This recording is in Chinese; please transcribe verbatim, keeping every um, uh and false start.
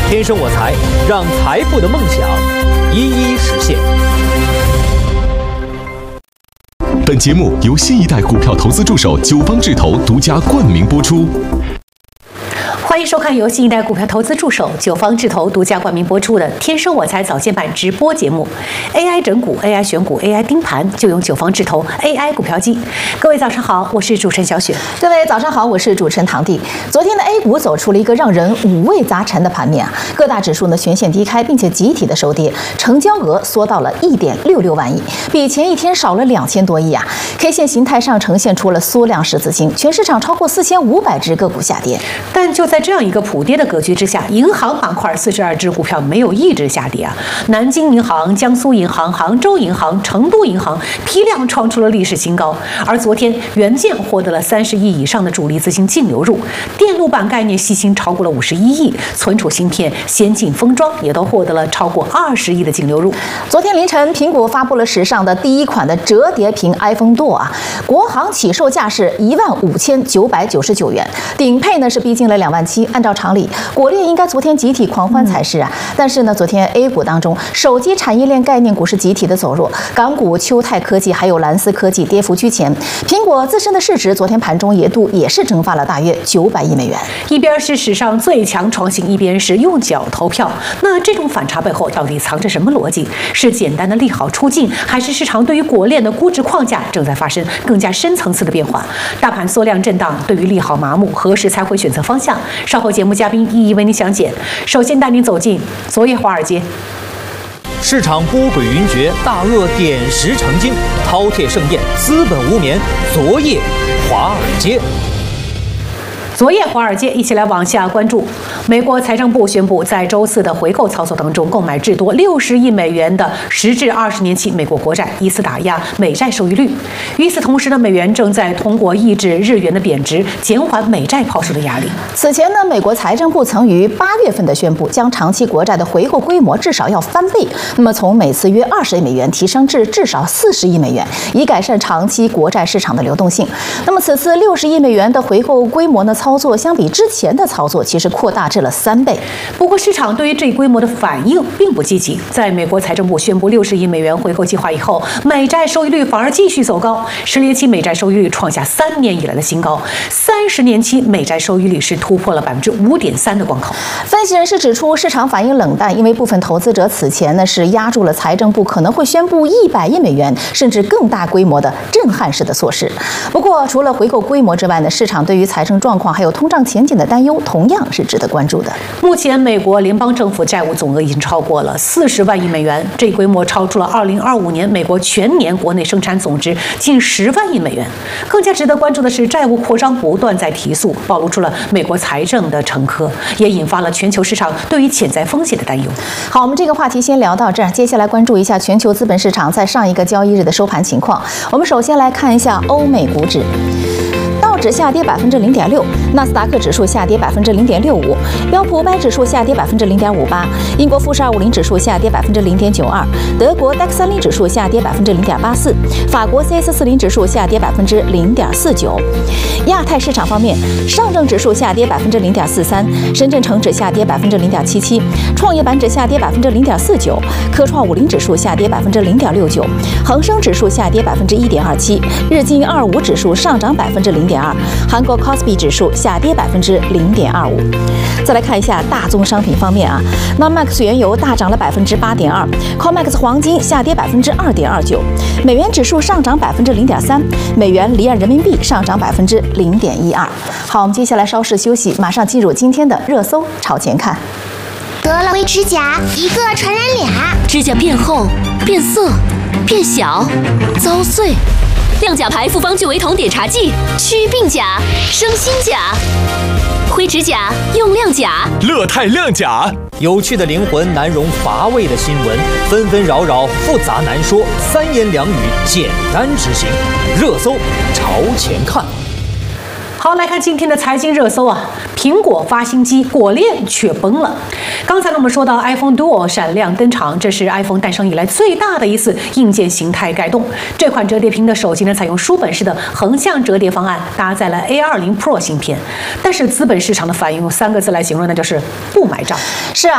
天生我材让财富的梦想一一实现。 本节目由新一代股票投资助手九方智投独家冠名播出。 欢迎收看由新一代股票投资助手九方智投独家冠名播出的《天生我材早间版》直播节目。A I 整股、A I 选股、A I 盯盘，就用九方智投 A I 股票机。各位早上好，我是主持人小雪。 各位早上好，我是主持人唐弟。昨天的 A 股走出了一个让人五味杂陈的盘面啊，各大指数呢全线低开，并且集体的收跌，成交额缩到了一点六六万亿，比前一天少了两千多亿啊。K 线形态上呈现出了缩量十字星，全市场超过四千五百只个股下跌。 但就在这样一个普跌的格局之下，银行板块四十二只股票没有一只下跌啊。南京银行、江苏银行、杭州银行、成都银行批量创出了历史新高。而昨天元件获得了三十亿以上的主力资金净流入，电路板概念细芯超过了五十一亿，存储芯片、先进封装也都获得了超过二十亿的净流入。 昨天凌晨，苹果发布了史上的第一款的折叠屏 iPhone Duo 啊，国行起售价是一万五千九百九十九元，顶配呢是逼近了两万七。按照常理，国猎应该昨天集体狂欢才是啊，但是呢，昨天 A 股当中手机产业链概念股是集体的走弱，港股秋泰科技还有蓝思科技跌幅居前，苹果自身的市值昨天盘中一度也是蒸发了大约九百亿美元。 一边是史上最强创新，一边是用脚投票，那这种反差背后到底藏着什么逻辑？是简单的利好出尽，还是市场对于国链的估值框架正在发生更加深层次的变化？大盘缩量震荡，对于利好麻木，何时才会选择方向？稍后节目嘉宾一一为您详解。首先带您走进昨夜华尔街。 市场波诡云谲，大鳄点石成金，饕餮盛宴，资本无眠。昨夜华尔街。 昨夜华尔街，一起来往下关注。美国财政部宣布，在周四的回购操作当中，购买至多六十亿美元的十至二十年期美国国债，以此打压美债收益率。与此同时呢，美元正在通过抑制日元的贬值，减缓美债抛售的压力。 此前呢，美国财政部曾于八月份的宣布，将长期国债的回购规模至少要翻倍，那么从每次约二十亿美元提升至至少四十亿美元，以改善长期国债市场的流动性。那么此次六十亿美元的回购规模呢，操作相比之前的操作其实扩大至了三倍。 不过市场对于这一规模的反应并不积极。在美国财政部宣布六十亿美元回购计划以后，美债收益率反而继续走高，十年期美债收益率创下三年以来的新高，三十年期美债收益率是突破了百分之五点三的关口。 分析人士指出，市场反应冷淡，因为部分投资者此前呢是压住了财政部可能会宣布一百亿美元甚至更大规模的震撼式的措施。不过除了回购规模之外呢，市场对于财政状况还有通胀前景的担忧同样是值得关注的。 目前美国联邦政府债务总额已经超过了四十万亿美元，这一规模超出了二零二五年美国全年国内生产总值近十万亿美元。更加值得关注的是，债务扩张不断在提速，暴露出了美国财政的沉疴，也引发了全球市场对于潜在风险的担忧。 好，我们这个话题先聊到这儿，接下来关注一下全球资本市场在上一个交易日的收盘情况。我们首先来看一下欧美股指。道指下跌百分之零点六，纳斯达克指数下跌百分之零点六五，标普五百指数下跌百分之零点五八，英国富时二五零指数下跌百分之零点九二，德国 D A X 三零指数下跌百分之零点八四，法国 C S 四零指数下跌百分之零点四九。亚太市场方面，上证指数下跌百分之零点四三，深圳成指下跌百分之零点七七，创业板指下跌百分之零点四九，科创五零指数下跌百分之零点六九，恒生指数下跌百分之一点二七，日经二五指数上涨百分之零点二，韩国 C O S P I 指数下跌百分之零点二五。再来看一下大宗商品方面啊，那 M A X 原油大涨了百分之八点二 ，C O M E X 黄金下跌百分之二点二九，美元指数上涨百分之零点三，美元离岸人民币上涨百分之零点一二。好，我们接下来稍事休息，马上进入今天的热搜朝前看。 得了微指甲，一个传染俩， 指甲变厚、变色、变小、遭碎。亮甲牌复方聚维酮碘茶剂，祛鬓甲、生新甲。灰指甲用亮甲， 乐泰亮甲。 有趣的灵魂难容乏味的新闻，纷纷扰扰复杂难说，三言两语简单执行。热搜朝前看。 好，来看今天的财经热搜啊，苹果发新机，果链却崩了。刚才呢我们说到 iPhone Duo 闪亮登场，这是 iPhone 诞生以来最大的一次硬件形态改动。这款折叠屏的手机呢，采用书本式的横向折叠方案，搭载了 A 二十 Pro 芯片。但是资本市场的反应用三个字来形容，那就是不买账。 是啊。